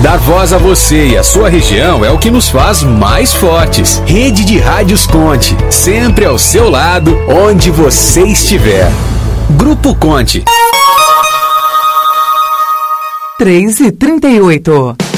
Dar voz a você e a sua região é o que nos faz mais fortes. Rede de Rádios Conte, sempre ao seu lado, onde você estiver. Grupo Conte. 3h38.